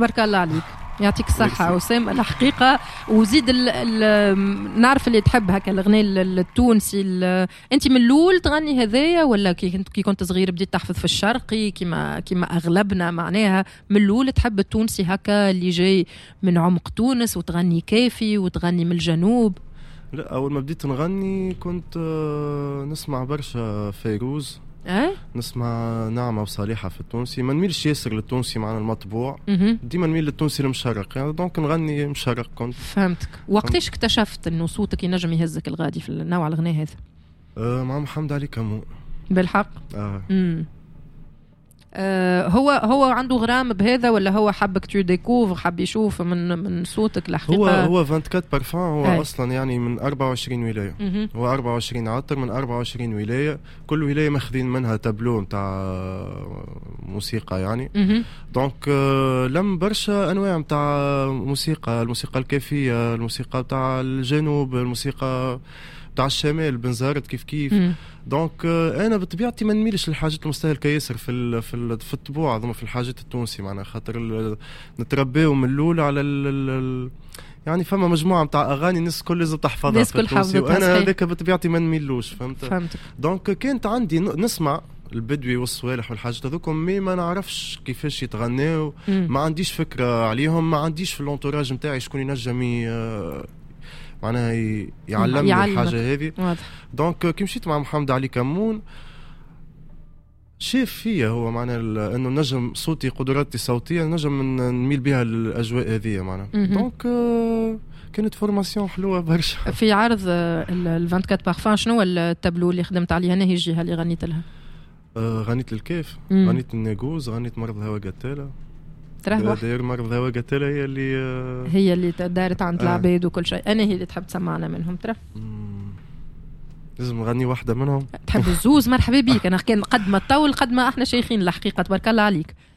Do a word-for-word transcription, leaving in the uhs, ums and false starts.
تبارك الله عليك، يعطيك الصحة وسام. الحقيقة وزيد ال ال نعرف اللي تحب هكا الغناء التونسي. أنت من الأول تغني هذايا ولا كي كي كنت صغير بديت تحفظ في الشرقي كما كما أغلبنا؟ معناها من الأول تحب التونسي هكا اللي جاي من عمق تونس وتغني كافي وتغني من الجنوب؟ لا، أول ما بديت نغني كنت نسمع برشا فيروز، أه؟ نسمع نعمة وصالحة في التونسي. ما نميلش ياسر للتونسي معنا المطبوع، ديما نميل للتونسي المشرق، يعني دونك نغني مشرق كنت. فهمتك. وقتاش اكتشفت انه صوتك ينجم يهزك الغادي في النوع الغناء هذا؟ أه مع محمد علي كمون. بالحق. اه امم آه هو هو عنده غرام بهذا ولا هو حبك تو ديكوفر، حب يشوف من من صوتك الحقيقه؟ هو هو أربعة وعشرين بارفان، هو أي. اصلا يعني من أربعة وعشرين ولايه. مم. هو أربعة وعشرين عطر من أربعة وعشرين ولايه، كل ولايه ماخذين منها تابلو نتاع موسيقى يعني. مم. دونك آه لم برشا انواع نتاع موسيقى، الموسيقى الكيفيه، الموسيقى نتاع الجنوب، الموسيقى تاع الشمال بنزرت كيف كيف. مم. دونك انا بطبيعتي ما نميلش للحاجات المستهلكه ياسر في ال في ال في الطبوع هذوما، في الحاجات التونسي معناها خاطر نتربيو من الاول على ال ال يعني فما مجموعه نتاع اغاني الناس كل لازم تحفظها في التونسي، وانا هذاك بطبيعتي ما نميلوش. فهمت؟ فهمتك. دونك كانت عندي نسمع البدوي والصوالح والحاجات هذوكم، مي ما نعرفش كيفاش يتغناو، ما عنديش فكره عليهم، ما عنديش في اللونتوراج نتاعي شكون ينجم معناها يعلمني الحاجه هذه. دونك كي مشيت مع محمد علي كمون شاف فيا هو معناها انه نجم صوتي قدراتي الصوتيه نجم نميل بها الاجواء هذه معناها. دونك كانت فورماسيون حلوه برشا. في عرض ال أربعة وعشرين بارفان شنو التابلو اللي خدمت عليها؟ نهي الجهه اللي غنيت لها؟ آه غنيت للكيف، مم. غنيت الناقوز، غنيت مرض الهوا قتاله. داير مرض الهوا قتاله هي اللي آه هي اللي دارت عند آه. العباد وكل شيء. انا هي اللي تحب تسمعنا منهم ترى؟ لازم نغني واحدة منهم. تحب الزوز؟ مرحبا بيك. انا كان قد ما تطول قد ما احنا شيخين الحقيقة تبارك الله عليك.